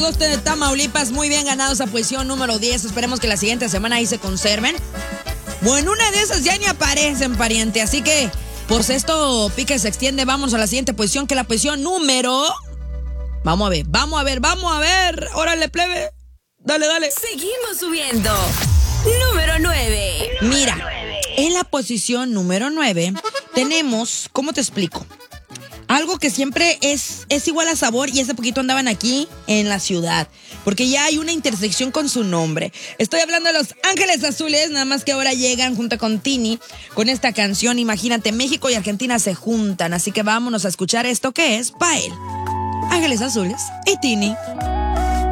dos de Tamaulipas, muy bien ganados a posición número 10. Esperemos que la siguiente semana ahí se conserven. Bueno, una de esas ya ni aparecen, pariente. Así que, por si esto pique se extiende, vamos a la siguiente posición, que es la posición número... Vamos a ver. Órale, plebe. Dale. Seguimos subiendo. Número 9. Mira, en la posición número 9 tenemos, ¿cómo te explico? Algo que siempre es igual a sabor, y hace poquito andaban aquí en la ciudad, porque ya hay una intersección con su nombre. Estoy hablando de Los Ángeles Azules, nada más que ahora llegan junto con Tini con esta canción. Imagínate, México y Argentina se juntan, así que vámonos a escuchar esto que es Pael, Ángeles Azules y Tini.